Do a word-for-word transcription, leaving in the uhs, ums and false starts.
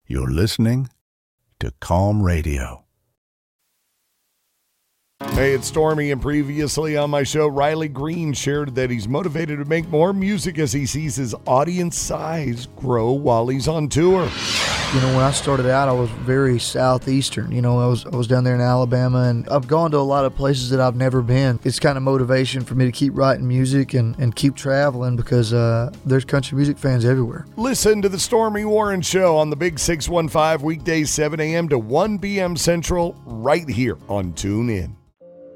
You're listening to Calm Radio. Hey, it's Stormy, and previously on my show, Riley Green shared that he's motivated to make more music as he sees his audience size grow while he's on tour. You know, when I started out, I was very southeastern. You know, I was I was down there in Alabama, and I've gone to a lot of places that I've never been. It's kind of motivation for me to keep writing music and, and keep traveling because uh, there's country music fans everywhere. Listen to the Stormy Warren Show on the Big six one five, weekdays seven a.m. to one p.m. Central, right here on TuneIn.